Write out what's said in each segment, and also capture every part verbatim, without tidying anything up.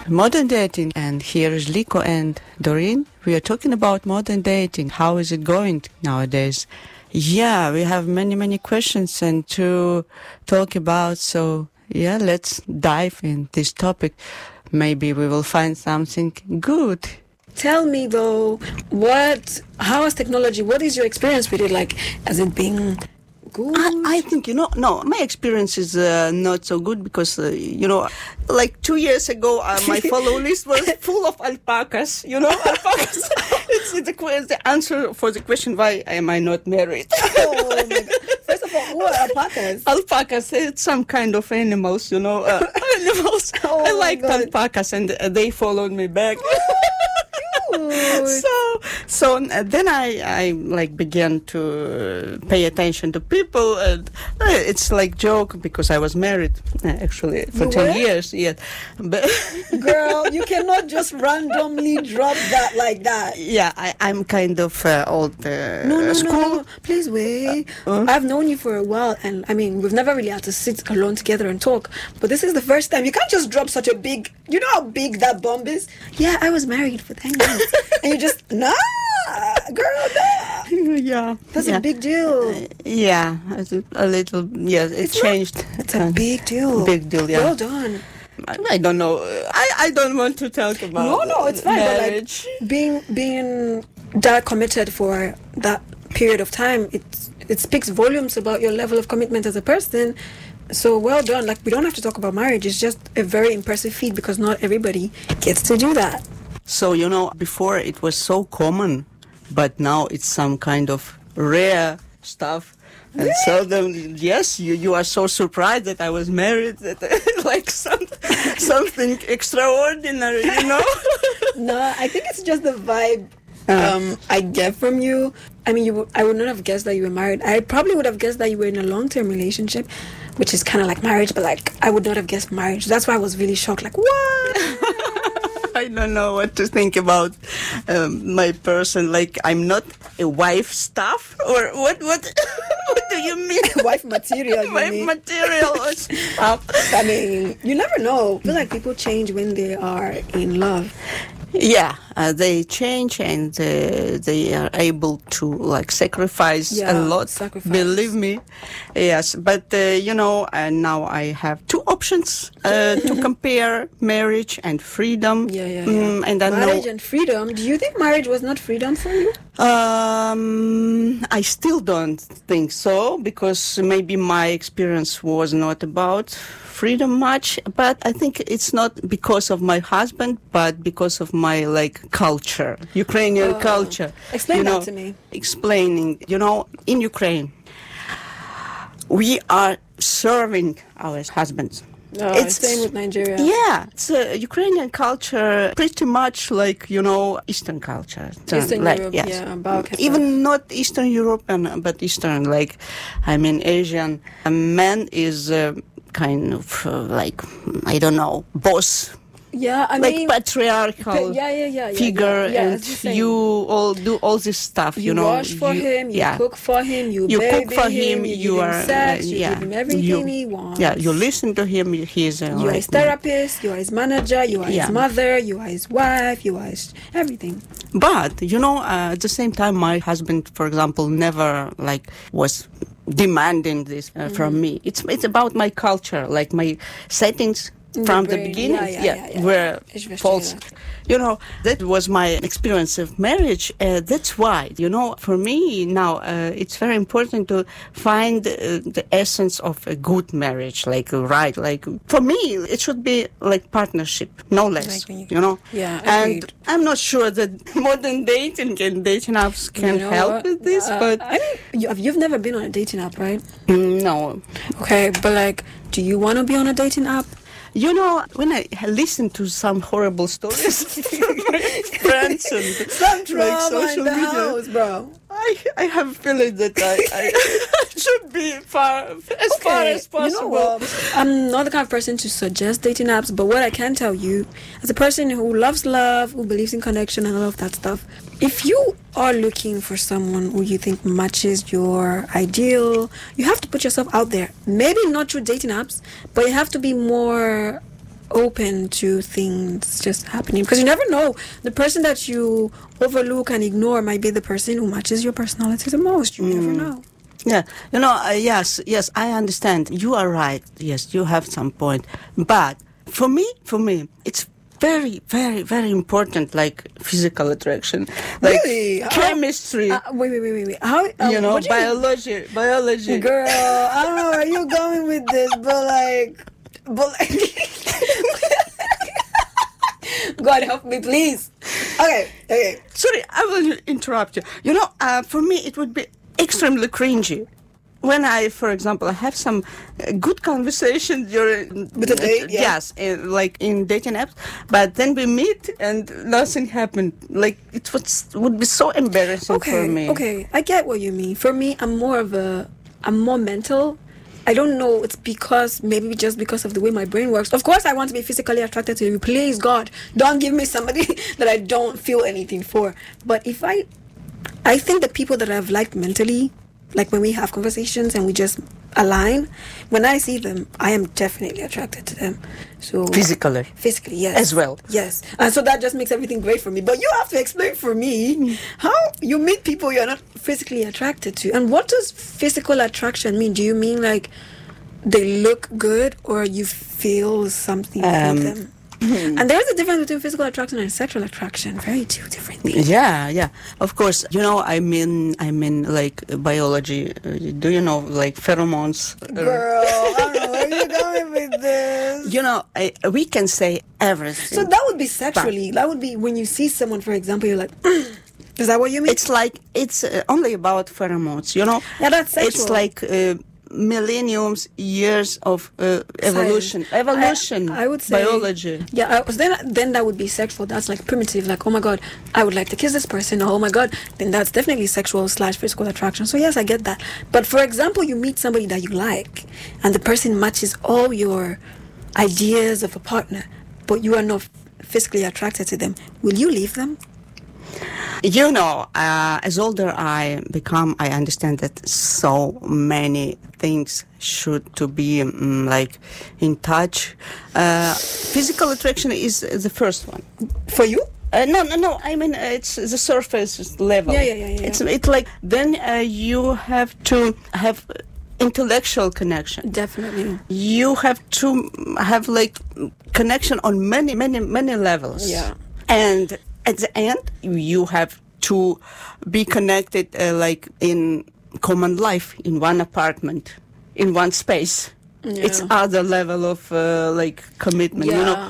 Modern Dating. And here is Liko and Doreen. We are talking about modern dating. How is it going nowadays? Yeah, we have many, many questions and to talk about. So, yeah, let's dive in this topic. Maybe we will find something good. Tell me, though, what, how is technology, what is your experience with it? Like, has it been good? I, I think, you know, no, my experience is uh, not so good because, uh, you know, like two years ago, uh, my follow list was full of alpacas, you know, alpacas. it's, it's, the, it's the answer for the question, why am I not married? Oh, my God. First of all, who are alpacas? Alpacas, it's some kind of animals, you know, uh, animals. Oh, I liked God. alpacas and uh, they followed me back. so so uh, then I, I like began to uh, pay attention to people and uh, it's like joke because I was married uh, actually for You ten were? years yet but Girl, you cannot just randomly drop that like that. yeah I, I'm kind of uh, old uh, No, no, school. no, no. Please wait. Uh, I've known you for a while, and I mean, we've never really had to sit alone together and talk. But this is the first time. You can't just drop such a big. You know how big that bomb is? Yeah, I was married for ten years, and you just nah, girl, nah. yeah That's yeah. a big deal. Uh, yeah it's a, a little yeah it It's not- changed. It's a big deal. big deal yeah. Well done. I, I don't know I, I don't want to talk about No, no, it's fine. marriage. But like being being that committed for that period of time, it it speaks volumes about your level of commitment as a person. So well done. Like we don't have to talk about marriage. It's just a very impressive feat because not everybody gets to do that. So, you know, before it was so common, but now it's some kind of rare stuff. And so, then, yes, you, you are so surprised that I was married, that like some, something extraordinary, you know? No, I think it's just the vibe um, I get from you. I mean, you. w- I would not have guessed that you were married. I probably would have guessed that you were in a long-term relationship, which is kind of like marriage, but like I would not have guessed marriage. That's why I was really shocked. Like, what? I don't know what to think about um, my person. Like, I'm not a wife stuff? Or what, what, what do you mean? Wife material. You Wife mean? material or stuff? I mean, you never know. I feel like people change when they are in love. Yeah, uh, they change and uh, they are able to like sacrifice Yeah, a lot. sacrifice. Believe me, yes. But uh, you know, uh, now I have two options uh, to compare: marriage and freedom. Yeah, yeah, yeah. Mm, and I Marriage know. and freedom. Do you think marriage was not freedom for you? Um, I still don't think so because maybe my experience was not about freedom much, but I think it's not because of my husband, but because of my like culture, Ukrainian Oh. culture. Explain you that know, to me. Explaining, you know, in Ukraine, we are serving our husbands. No, it's same with Nigeria. Yeah, it's uh, Ukrainian culture, pretty much like, you know, Eastern culture. So, Eastern like, Europe, yes. yeah, Balkan Even not Eastern European, but Eastern, like, I mean, Asian. A man is uh, kind of uh, like, I don't know, boss. Yeah, I like mean, patriarchal yeah, yeah, yeah, yeah, figure, yeah, yeah, and as you're saying. you all do all this stuff. You, you know, wash for you- him, you yeah. cook for him, you, You baby cook for him. you, You give are him sex, uh, you yeah. give him everything you, he wants. Yeah, you listen to him. He is uh, You are like, his therapist, you are his manager, you are Yeah. his mother, you are his wife, you are his everything. But you know, uh, at the same time, my husband, for example, never like was demanding this uh, from me. It's it's about my culture, like my settings In from the the brain. beginning. Yeah, yeah, yeah, yeah. were Ich verstehe false. that. You know, that was my experience of marriage. Uh, that's why, you know, for me now, uh, it's very important to find uh, the essence of a good marriage, like uh, right, like for me, it should be like partnership, no less. Like when you- you know. Yeah, and agreed. I'm not sure that modern dating and dating apps can You know help what? with this, Uh, but I mean, you, you've never been on a dating app, right? mm, no. Okay, but like, do you want to be on a dating app? You know, when I listen to some horrible stories from my friends and Some like drama social in the media, house, bro. I, I have a feeling that I, I should be far as far as possible. You know what? I'm not the kind of person to suggest dating apps, but what I can tell you, as a person who loves love, who believes in connection and all of that stuff, if you are looking for someone who you think matches your ideal, you have to put yourself out there. Maybe not through dating apps, but you have to be more open to things just happening, because you never know, the person that you overlook and ignore might be the person who matches your personality the most. You mm. never know. Yeah, you know, uh, yes, yes, I understand. You are right. Yes, you have some point. But for me, for me, it's very, very, very important, like physical attraction, like really? chemistry. Uh, wait, wait, wait, wait, wait. How? Um, you know, you biology, mean? biology. Girl, I don't know where you're going with this, but like, but like, God help me, please. Okay, okay. Sorry, I will interrupt you. You know, uh, for me, it would be extremely cringy when I, for example, I have some uh, good conversation during with a date, yeah. yes, in, like in dating apps, but then we meet and nothing happened. Like it was would be so embarrassing okay, for me. Okay, I get what you mean. For me, I'm more of a, I'm more mental. I don't know. It's because maybe just because of the way my brain works. Of course, I want to be physically attracted to you. Please, God, don't give me somebody that I don't feel anything for. But if I, I think the people that I've liked mentally, like when we have conversations and we just align, when I see them, I am definitely attracted to them. So physically, physically, yes, as well, yes. And so that just makes everything great for me. But you have to explain for me how you meet people you're not physically attracted to, and what does physical attraction mean? Do you mean like they look good, or you feel something um, for them? Mm-hmm. And there is a difference between physical attraction and sexual attraction. Very two different things. Yeah, yeah. Of course, you know, I mean, I mean, like biology. Uh, do you know, like pheromones? Girl, I don't know where you're going with this. You know, I, we can say everything. So that would be sexually. That would be when you see someone, for example, you're like, is that what you mean? It's like it's uh, only about pheromones. You know. Yeah, that's sexual. It's like. Uh, millenniums years of uh, evolution Science. evolution I, I would say biology. Yeah, I, then then that would be sexual. That's like primitive, like, oh my God, I would like to kiss this person. Oh my God, then that's definitely sexual slash physical attraction. So yes, I get that. But for example, you meet somebody that you like and the person matches all your ideas of a partner, but you are not physically attracted to them. Will you leave them? You know, uh, as older I become, I understand that so many things should to be um, like in touch. Uh, physical attraction is the first one. For you? Uh, no, no, no. I mean, uh, it's the surface level. Yeah, yeah, yeah. yeah. It's it's like then uh, you have to have intellectual connection. Definitely. You have to have like connection on many, many, many levels. Yeah. And at the end, you have to be connected, uh, like in common life, in one apartment, in one space. Yeah. It's other level of uh, like commitment. Yeah. You know.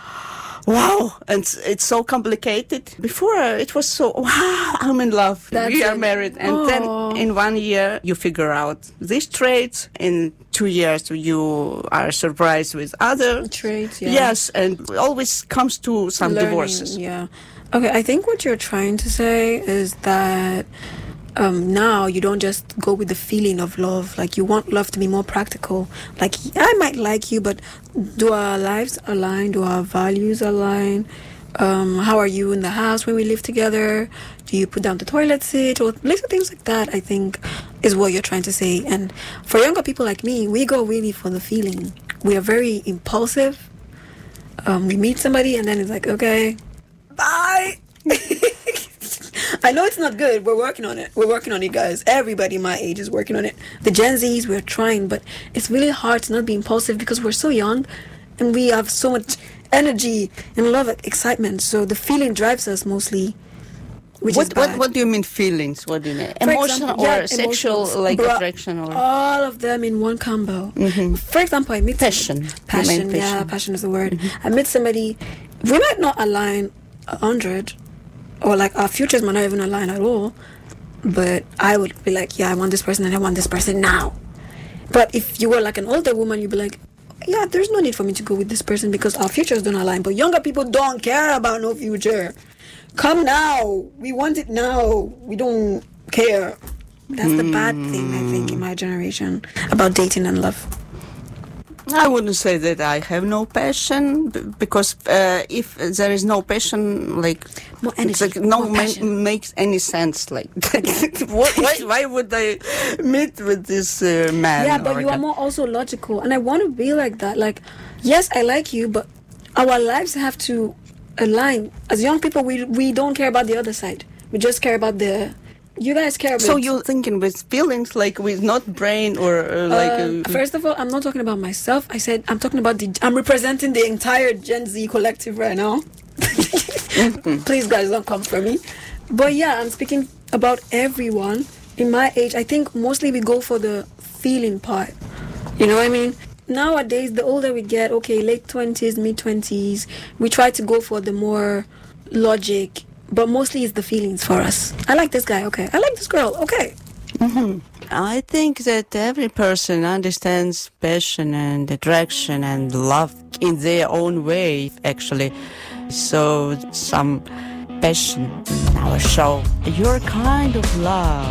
Wow, and it's, it's so complicated. Before uh, it was so wow, I'm in love. That's we are it. married, and Aww. then in one year you figure out these traits. In two years you are surprised with other traits. Yeah. Yes, and it always comes to some Learning, divorces. Yeah. Okay, I think what you're trying to say is that um, now you don't just go with the feeling of love. Like, you want love to be more practical. Like, I might like you, but do our lives align? Do our values align? Um, how are you in the house when we live together? Do you put down the toilet seat? Or little things like that, I think, is what you're trying to say. And for younger people like me, we go really for the feeling. We are very impulsive. Um, we meet somebody and then it's like, okay, bye. I know it's not good. We're working on it. We're working on it, guys. Everybody my age is working on it. The Gen Zs, we're trying, but it's really hard to not be impulsive because we're so young and we have so much energy and love, excitement. So the feeling drives us mostly, which what, is bad. What, what do you mean feelings? What do you mean? For Emotional example, or yeah, sexual, emotions. like Bro, attraction? Or all of them in one combo. Mm-hmm. For example, I meet passion. Passion, passion. yeah, passion is the word. Mm-hmm. I met somebody, we might not align a hundred, or like our futures might not even align at all, but I would be like, yeah, I want this person and I want this person now. But if you were like an older woman, you'd be like, yeah, there's no need for me to go with this person because our futures don't align. But younger people don't care about no future. Come now. We want it now. We don't care. That's mm. the bad thing, I think, in my generation about dating and love. I wouldn't say that I have no passion, because uh, if there is no passion, like, more energy, like no more ma- makes any sense. Like, what, why, why would I meet with this uh, man? Yeah, but you are more also logical, and I want to be like that. Like, yes, I like you, but our lives have to align. As young people, we we don't care about the other side. We just care about the. You guys care about. So you're thinking with feelings, like with not brain or uh, like. Uh, uh, first of all, I'm not talking about myself. I said I'm talking about the. I'm representing the entire Gen Z collective right now. Please, guys, don't come for me. But yeah, I'm speaking about everyone in my age. I think mostly we go for the feeling part. You know what I mean? Nowadays, the older we get, okay, late twenties, mid twenties, we try to go for the more logic. But mostly it's the feelings for us. I like this guy, okay. I like this girl, okay. Mm-hmm. I think that every person understands passion and attraction and love in their own way, actually. So some passion in our show. Your kind of love.